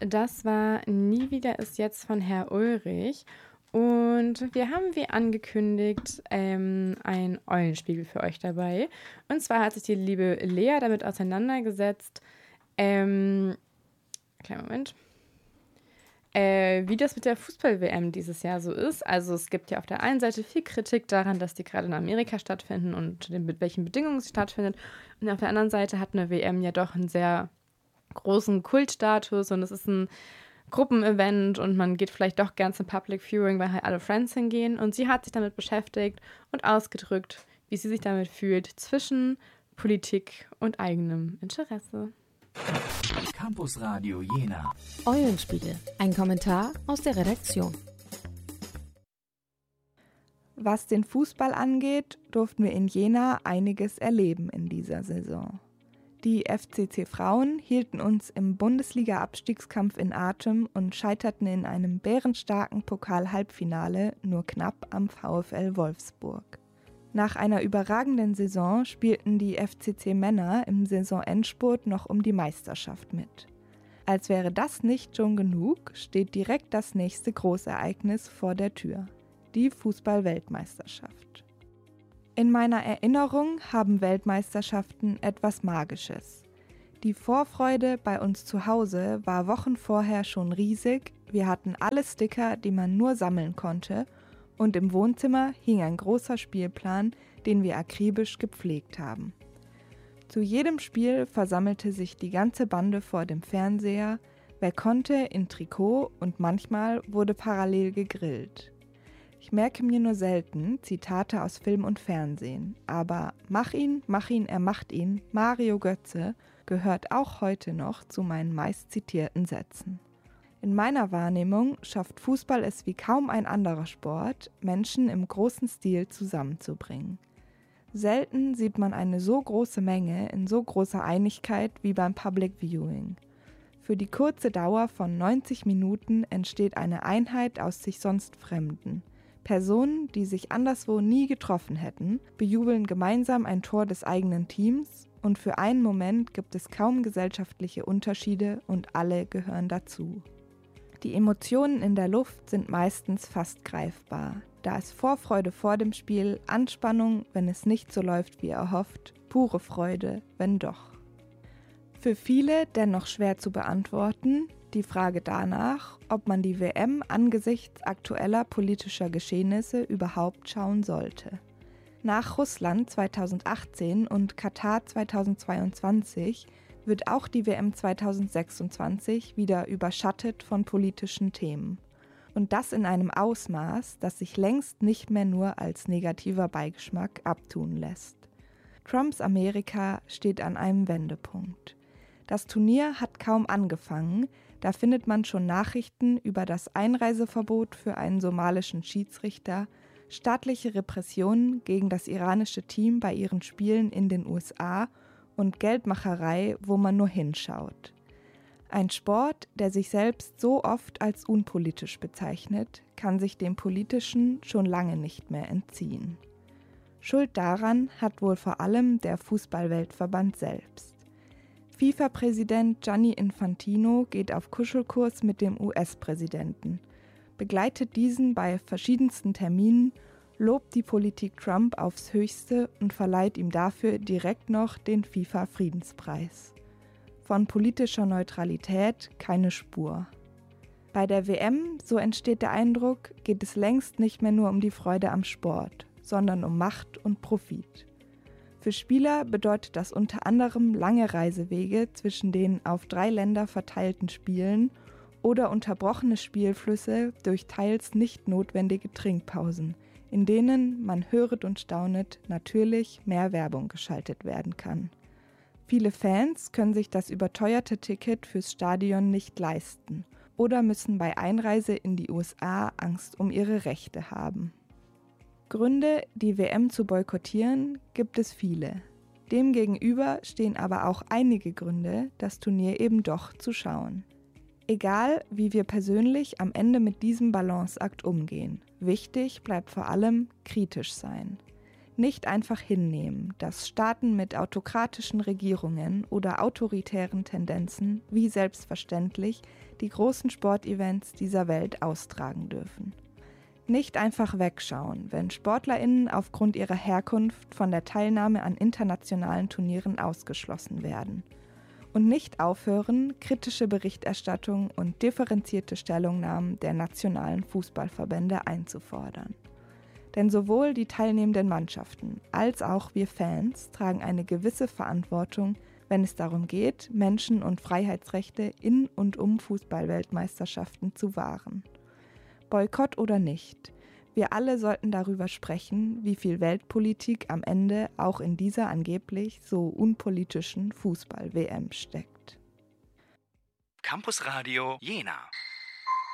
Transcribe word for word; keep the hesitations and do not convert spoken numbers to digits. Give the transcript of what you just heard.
das war Nie wieder ist jetzt von Herr Ulrich. Und wir haben, wie angekündigt, ähm, einen Eulenspiegel für euch dabei. Und zwar hat sich die liebe Lea damit auseinandergesetzt, ähm, kleinen Moment, äh, wie das mit der Fußball-W M dieses Jahr so ist. Also es gibt ja auf der einen Seite viel Kritik daran, dass die gerade in Amerika stattfinden und mit welchen Bedingungen sie stattfindet. Und auf der anderen Seite hat eine W M ja doch einen sehr großen Kultstatus und es ist ein Gruppenevent und man geht vielleicht doch gern zum Public Viewing, weil halt alle Friends hingehen. Und sie hat sich damit beschäftigt und ausgedrückt, wie sie sich damit fühlt zwischen Politik und eigenem Interesse. Campus Radio Jena. Eulenspiegel. Ein Kommentar aus der Redaktion. Was den Fußball angeht, durften wir in Jena einiges erleben in dieser Saison. Die F C C Frauen hielten uns im Bundesliga-Abstiegskampf in Atem und scheiterten in einem bärenstarken Pokal-Halbfinale nur knapp am VfL Wolfsburg. Nach einer überragenden Saison spielten die F C C Männer im Saisonendspurt noch um die Meisterschaft mit. Als wäre das nicht schon genug, steht direkt das nächste Großereignis vor der Tür: die Fußball-Weltmeisterschaft. In meiner Erinnerung haben Weltmeisterschaften etwas Magisches. Die Vorfreude bei uns zu Hause war Wochen vorher schon riesig, wir hatten alle Sticker, die man nur sammeln konnte, und im Wohnzimmer hing ein großer Spielplan, den wir akribisch gepflegt haben. Zu jedem Spiel versammelte sich die ganze Bande vor dem Fernseher, wer konnte in Trikot und manchmal wurde parallel gegrillt. Ich merke mir nur selten Zitate aus Film und Fernsehen, aber "Mach ihn, mach ihn, er macht ihn" Mario Götze gehört auch heute noch zu meinen meist zitierten Sätzen. In meiner Wahrnehmung schafft Fußball es wie kaum ein anderer Sport, Menschen im großen Stil zusammenzubringen. Selten sieht man eine so große Menge in so großer Einigkeit wie beim Public Viewing. Für die kurze Dauer von neunzig Minuten entsteht eine Einheit aus sich sonst Fremden. Personen, die sich anderswo nie getroffen hätten, bejubeln gemeinsam ein Tor des eigenen Teams und für einen Moment gibt es kaum gesellschaftliche Unterschiede und alle gehören dazu. Die Emotionen in der Luft sind meistens fast greifbar. Da ist Vorfreude vor dem Spiel, Anspannung, wenn es nicht so läuft wie erhofft, pure Freude, wenn doch. Für viele dennoch schwer zu beantworten, die Frage danach, ob man die W M angesichts aktueller politischer Geschehnisse überhaupt schauen sollte. Nach Russland zweitausendachtzehn und Katar zweitausendzweiundzwanzig wird auch die W M zweitausendsechsundzwanzig wieder überschattet von politischen Themen. Und das in einem Ausmaß, das sich längst nicht mehr nur als negativer Beigeschmack abtun lässt. Trumps Amerika steht an einem Wendepunkt. Das Turnier hat kaum angefangen, da findet man schon Nachrichten über das Einreiseverbot für einen somalischen Schiedsrichter, staatliche Repressionen gegen das iranische Team bei ihren Spielen in den U S A und Geldmacherei, wo man nur hinschaut. Ein Sport, der sich selbst so oft als unpolitisch bezeichnet, kann sich dem Politischen schon lange nicht mehr entziehen. Schuld daran hat wohl vor allem der Fußball-Weltverband selbst. FIFA-Präsident Gianni Infantino geht auf Kuschelkurs mit dem U S-Präsidenten, begleitet diesen bei verschiedensten Terminen, lobt die Politik Trump aufs Höchste und verleiht ihm dafür direkt noch den FIFA-Friedenspreis. Von politischer Neutralität keine Spur. Bei der W M, so entsteht der Eindruck, geht es längst nicht mehr nur um die Freude am Sport, sondern um Macht und Profit. Für Spieler bedeutet das unter anderem lange Reisewege zwischen den auf drei Länder verteilten Spielen oder unterbrochene Spielflüsse durch teils nicht notwendige Trinkpausen, in denen, man höret und staunet, natürlich mehr Werbung geschaltet werden kann. Viele Fans können sich das überteuerte Ticket fürs Stadion nicht leisten oder müssen bei Einreise in die U S A Angst um ihre Rechte haben. Gründe, die W M zu boykottieren, gibt es viele. Demgegenüber stehen aber auch einige Gründe, das Turnier eben doch zu schauen. Egal, wie wir persönlich am Ende mit diesem Balanceakt umgehen, wichtig bleibt vor allem kritisch sein. Nicht einfach hinnehmen, dass Staaten mit autokratischen Regierungen oder autoritären Tendenzen wie selbstverständlich die großen Sportevents dieser Welt austragen dürfen. Nicht einfach wegschauen, wenn SportlerInnen aufgrund ihrer Herkunft von der Teilnahme an internationalen Turnieren ausgeschlossen werden. Und nicht aufhören, kritische Berichterstattung und differenzierte Stellungnahmen der nationalen Fußballverbände einzufordern. Denn sowohl die teilnehmenden Mannschaften als auch wir Fans tragen eine gewisse Verantwortung, wenn es darum geht, Menschen- und Freiheitsrechte in und um Fußball-Weltmeisterschaften zu wahren. Boykott oder nicht, wir alle sollten darüber sprechen, wie viel Weltpolitik am Ende auch in dieser angeblich so unpolitischen Fußball-W M steckt. Campus Radio Jena.